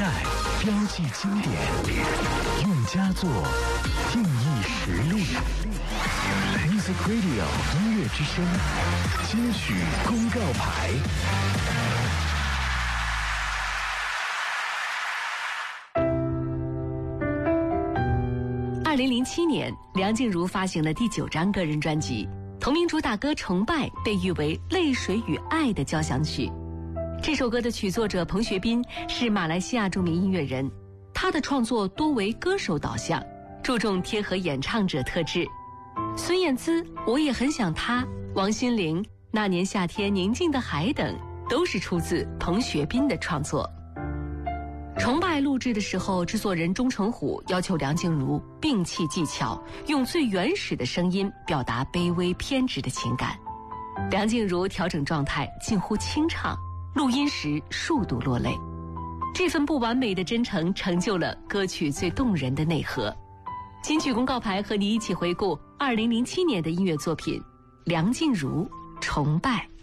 代，标记经典，用佳作定义实力。Music Radio 音乐之声，金曲公告牌。 2007年，梁静茹发行了第9张个人专辑，同名主打歌《崇拜》被誉为泪水与爱的交响曲。这首歌的曲作者彭学斌是马来西亚著名音乐人，他的创作多为歌手导向，注重贴合演唱者特质。孙燕姿《我也很想他》，王心凌《那年夏天宁静的海》等，都是出自彭学斌的创作。崇拜录制的时候，制作人钟成虎要求梁静茹摒弃技巧，用最原始的声音表达卑微偏执的情感。梁静茹调整状态，近乎清唱，录音时数度落泪。这份不完美的真诚，成就了歌曲最动人的内核。金曲公告牌和你一起回顾2007年的音乐作品，梁静茹《崇拜》。